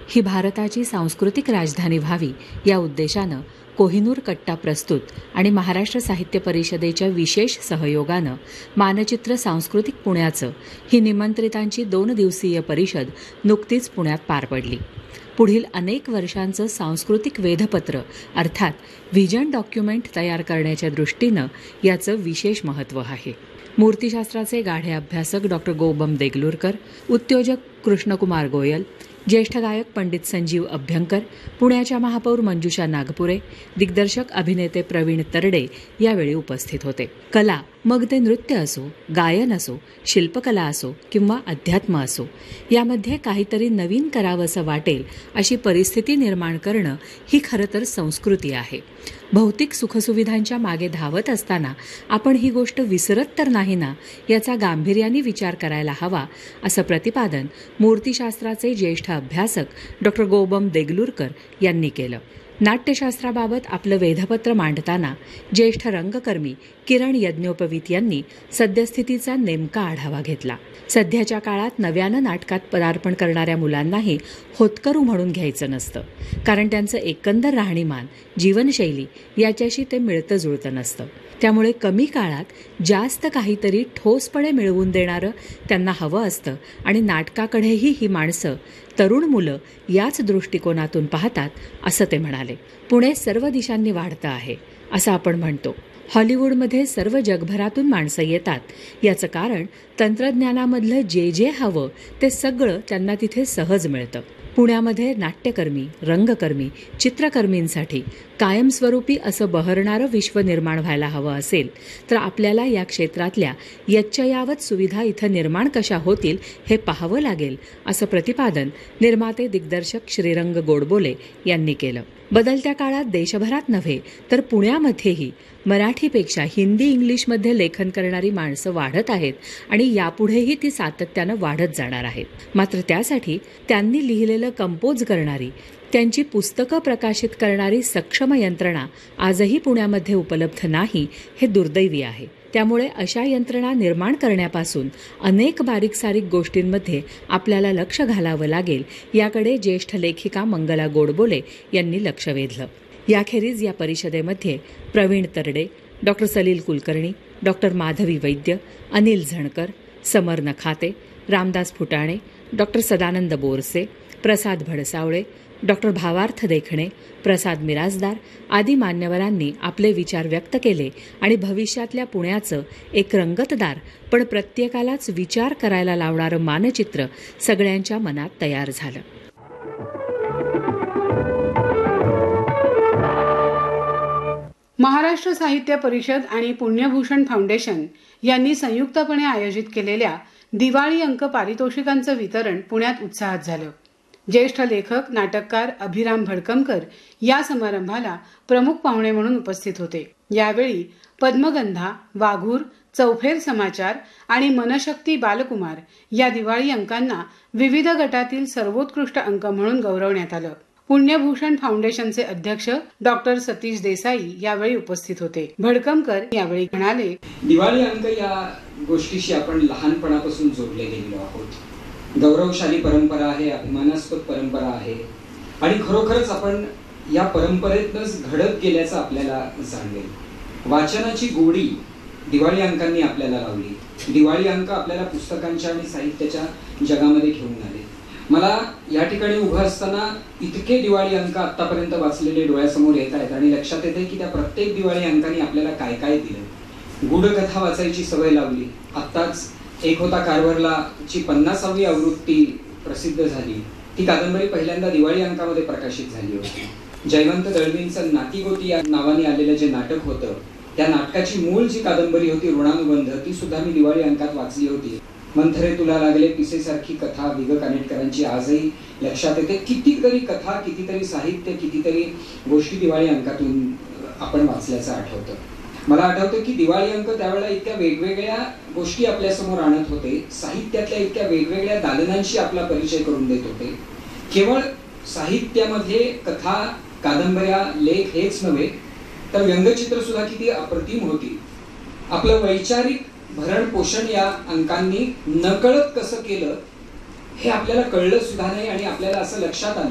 ही भारताची सांस्कृतिक राजधानी व्हावी या उद्देशानं कोहिनूर कट्टा प्रस्तुत आणि महाराष्ट्र साहित्य परिषदेच्या विशेष सहयोगानं मानचित्र सांस्कृतिक पुण्याचं ही निमंत्रितांची 2 दिवसीय परिषद नुकतीच पुण्यात पार पडली. पुढील अनेक वर्षांचं सांस्कृतिक वेधपत्र अर्थात व्हिजन डॉक्युमेंट तयार करण्याच्या दृष्टीनं याचं विशेष महत्त्व आहे. मूर्तिशास्त्राचे गाढे अभ्यासक डॉक्टर गोबम देगलूरकर, उद्योजक कृष्णकुमार गोयल, ज्येष्ठ गायक पंडित संजीव अभ्यंकर, पुण्याच्या महापौर मंजुषा नागपुरे, दिग्दर्शक अभिनेते प्रवीण तरडे यावेळी उपस्थित होते. कला, मग ते नृत्य असो, गायन असो, शिल्पकला असो किंवा अध्यात्म असो, यामध्ये काहीतरी नवीन करावंसं वाटेल अशी परिस्थिती निर्माण करणं ही खरं तर संस्कृती आहे. भौतिक सुखसुविधांच्या मागे धावत असताना आपण ही गोष्ट विसरत तर नाही ना, याचा गांभीर्याने विचार करायला हवा, असं प्रतिपादन मूर्तिशास्त्राचे ज्येष्ठ अभ्यासक डॉक्टर गोबम देगलूरकर यांनी केलं. नाट्यशास्त्राबाबत आपलं वेधपत्र मांडताना ज्येष्ठ रंगकर्मी किरण यज्ञोपवीत यांनी सद्यस्थितीचा नेमका आढावा घेतला. सध्याच्या काळात नव्यानं नाटकात पदार्पण करणाऱ्या मुलांनाही होतकरू म्हणून घ्यायचं नसतं, कारण त्यांचं एकंदर राहणीमान, जीवनशैली याच्याशी ते मिळतं जुळतं नसतं. त्यामुळे कमी काळात जास्त काहीतरी ठोसपणे मिळवून देणारं त्यांना हवं असतं आणि नाटकाकडेही ही माणसं, तरुण मुलं याच दृष्टिकोनातून पाहतात, असं ते म्हणाले. पुणे सर्व दिशांनी वाढतं आहे असं आपण म्हणतो. हॉलिवूडमध्ये सर्व जगभरातून माणसं येतात. याचं कारण तंत्रज्ञानामधलं जे हवं ते सगळं त्यांना तिथे सहज मिळतं. पुण्यामध्ये नाट्यकर्मी, रंगकर्मी, चित्रकर्मींसाठी कायमस्वरूपी असं बहरणारं विश्व निर्माण व्हायला हवं असेल तर आपल्याला या क्षेत्रातल्या यच्चयावत सुविधा इथं निर्माण कशा होतील हे पाहावं लागेल, असं प्रतिपादन निर्माते दिग्दर्शक श्रीरंग गोडबोले यांनी केलं. बदलत्या काळात देशभरात नव्हे तर पुण्यामध्येही मराठीपेक्षा हिंदी, इंग्लिशमध्ये लेखन करणारी माणसं वाढत आहेत आणि यापुढेही ती सातत्यानं वाढत जाणार आहेत. मात्र त्यासाठी त्यांनी लिहिलेलं कंपोज करणारी, त्यांची पुस्तकं प्रकाशित करणारी सक्षम यंत्रणा आजही पुण्यामध्ये उपलब्ध नाही, हे दुर्दैवी आहे. त्यामुळे अशा यंत्रणा निर्माण करण्यापासून अनेक बारीक सारीक गोष्टींमध्ये आपल्याला लक्ष घालावं लागेल, याकडे ज्येष्ठ लेखिका मंगला गोडबोले यांनी लक्ष वेधलं. याखेरीज या परिषदेमध्ये प्रवीण तरडे, डॉक्टर सलील कुलकर्णी, डॉक्टर माधवी वैद्य, अनिल झणकर, समर नखाते, रामदास फुटाणे, डॉक्टर सदानंद बोरसे, प्रसाद भडसावळे, डॉक्टर भावार्थ देखणे, प्रसाद मिराजदार आदी मान्यवरांनी आपले विचार व्यक्त केले आणि भविष्यातल्या पुण्याचं एक रंगतदार पण प्रत्येकालाच विचार करायला लावणारं मानचित्र सगळ्यांच्या मनात तयार झालं. महाराष्ट्र साहित्य परिषद आणि पुण्यभूषण फाउंडेशन यांनी संयुक्तपणे आयोजित केलेल्या दिवाळी अंक पारितोषिकांचं वितरण पुण्यात उत्साहात झालं. ज्येष्ठ लेखक, नाटककार अभिराम भडकमकर या समारंभाला प्रमुख पाहुणे म्हणून उपस्थित होते. यावेळी पद्मगंधा, वाघूर, चौफेर समाचार आणि मनशक्ती बालकुमार या दिवाळी अंकांना विविध गटातील सर्वोत्कृष्ट अंक म्हणून गौरवण्यात आलं. पुण्यभूषण फाउंडेशनचे अध्यक्ष डॉक्टर सतीश देसाई यावेळी उपस्थित होते. भडकमकर यावेळी म्हणाले, दिवाळी अंक या गोष्टीशी आपण लहानपणापासून जोडले गेलेलो आहोत. गौरवशाली परंपरा आहे, अभिमानास्पद परंपरा आहे आणि खरोखरच आपण या परंपरेतनंच घडत गेल्याचं आपल्याला जाणवेल. वाचनाची गोडी दिवाळी अंकांनी आपल्याला लावली. दिवाळी अंक आपल्याला पुस्तकांच्या आणि साहित्याच्या जगामध्ये घेऊन आले. मला या ठिकाणी उभं असताना इतके दिवाळी अंक आतापर्यंत वाचलेले डोळ्यासमोर येत आहेत आणि लक्षात येते की त्या प्रत्येक दिवाळी अंकांनी आपल्याला काय काय दिलं. गूढकथा वाचायची सवय लावली. आत्ताच एक होता कारवरला ची 50वी आवृत्ती प्रसिद्ध झाली. ती कादंबरी पहिल्यांदा दिवाळी अंकामध्ये प्रकाशित झाली होती. जयवंत दळवींचं नातीगोती या नावाने आलेलं जे नाटक होतं, त्या नाटकाची मूळ जी कादंबरी होती ऋणानुबंध, ती सुद्धा मी दिवाळी अंकात वाचली होती. मंथरे तुला लागले पिसेसारखी कथा विग कानेटकरांची आजही लक्षात येते. कितीतरी कथा, कितीतरी साहित्य, कितीतरी गोष्टी दिवाळी अंकातून आपण वाचल्याचं आठवतं. मला आठवतं की दिवाळी अंक त्यावेळेला इतक्या वेगवेगळ्या गोष्टी आपल्यासमोर आणत होते, साहित्यातल्या इतक्या वेगवेगळ्या दालनांशी आपला परिचय करून देत होते. केवळ साहित्यामध्ये कथा, कादंबऱ्या, लेख हेच नव्हे तर व्यंगचित्र सुद्धा किती अप्रतिम होती. आपलं वैचारिक भरण पोषण या अंकांनी नकळत कसं केलं हे आपल्याला कळलं सुद्धा नाही आणि आपल्याला असं लक्षात आलं